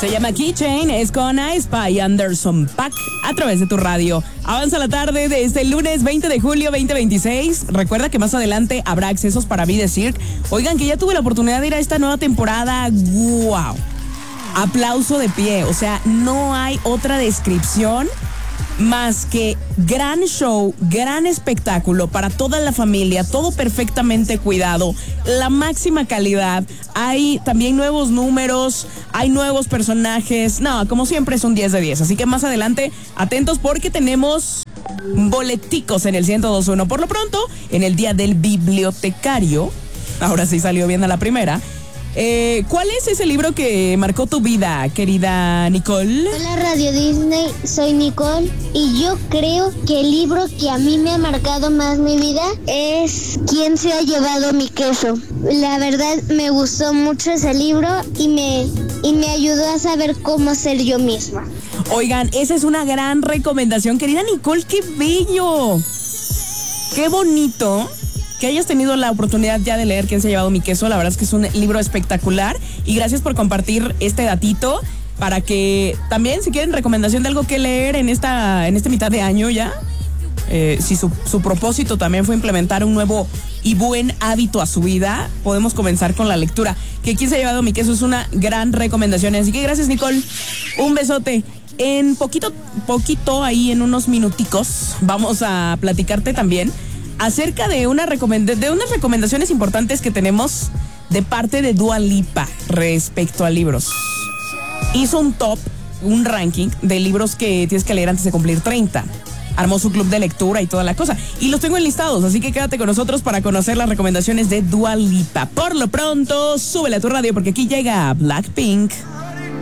Se llama Keychain, es con Ice Pie Anderson .Paak a través de tu radio. Avanza la tarde de este lunes 20 de julio 2026. Recuerda que más adelante habrá accesos para Be The Cirque. Oigan, que ya tuve la oportunidad de ir a esta nueva temporada. ¡Wow! Aplauso de pie. O sea, no hay otra descripción más que gran show, gran espectáculo para toda la familia, todo perfectamente cuidado, la máxima calidad. Hay también nuevos números, hay nuevos personajes. No, como siempre es un 10 de 10. Así que más adelante, atentos porque tenemos boleticos en el 102.1. Por lo pronto, en el Día del Bibliotecario, ahora sí salió bien a la primera. ¿Cuál es ese libro que marcó tu vida, querida Nicole? Hola Radio Disney, soy Nicole y yo creo que el libro que a mí me ha marcado más mi vida es ¿Quién se ha llevado mi queso? La verdad me gustó mucho ese libro y me ayudó a saber cómo ser yo misma. Oigan, esa es una gran recomendación, querida Nicole, ¡qué bello! ¡Qué bonito! Que hayas tenido la oportunidad ya de leer ¿Quién se ha llevado mi queso? La verdad es que es un libro espectacular y gracias por compartir este datito para que también si quieren recomendación de algo que leer en este mitad de año ya, si su propósito también fue implementar un nuevo y buen hábito a su vida, podemos comenzar con la lectura. Que ¿Quién se ha llevado mi queso? Es una gran recomendación, así que gracias Nicole, un besote. En poquito ahí en unos minuticos vamos a platicarte también acerca de unas recomendaciones importantes que tenemos de parte de Dua Lipa respecto a libros. Hizo un ranking de libros que tienes que leer antes de cumplir 30. Armó su club de lectura y toda la cosa. Y los tengo enlistados, así que quédate con nosotros para conocer las recomendaciones de Dua Lipa. Por lo pronto, súbele a tu radio porque aquí llega Blackpink.